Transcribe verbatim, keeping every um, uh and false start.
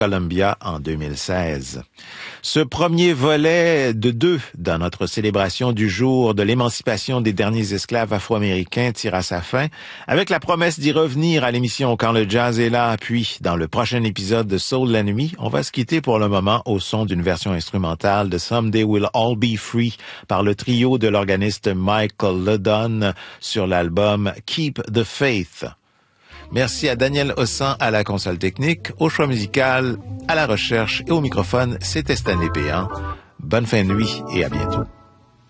Columbia en deux mille seize. Ce premier volet de deux dans notre célébration du jour de l'émancipation des derniers esclaves afro-américains tire à sa fin, avec la promesse d'y revenir à l'émission Quand le jazz est là, puis dans le prochain épisode de Soul la nuit, on va se quitter pour le moment au son d'une version instrumentale de Someday We'll All Be Free par le trio de l'organiste Michael Ledon sur l'album Keep the Faith. Merci à Daniel Hossan à la console technique, au choix musical, à la recherche et au microphone, c'était Stanley Péan. Bonne fin de nuit et à bientôt.